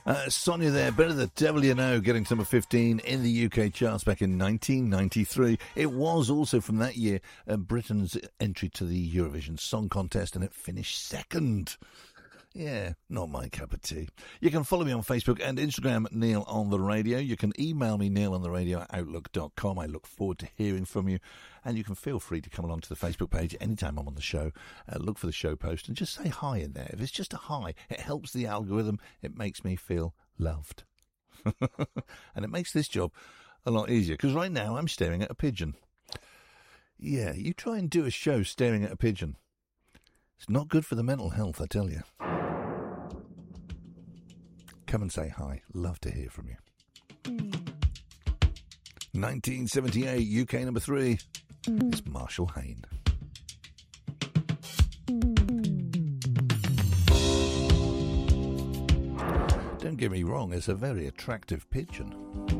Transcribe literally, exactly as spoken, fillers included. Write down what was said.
Uh, Sonia there, Better the Devil You Know, getting to number fifteen in the U K charts back in nineteen ninety-three. It was also from that year uh, Britain's entry to the Eurovision Song Contest, and it finished second. Yeah, not my cup of tea. You can follow me on Facebook and Instagram, Neil on the Radio. You can email me, Neil on the Radio at outlook dot com. I look forward to hearing from you. And you can feel free to come along to the Facebook page anytime I'm on the show. Uh, look for the show post and just say hi in there. If it's just a hi, it helps the algorithm. It makes me feel loved. And it makes this job a lot easier, because right now I'm staring at a pigeon. Yeah, you try and do a show staring at a pigeon. It's not good for the mental health, I tell you. Come and say hi. Love to hear from you. nineteen seventy-eight, U K number three. It's Marshall Hain. Don't get me wrong, it's a very attractive pigeon.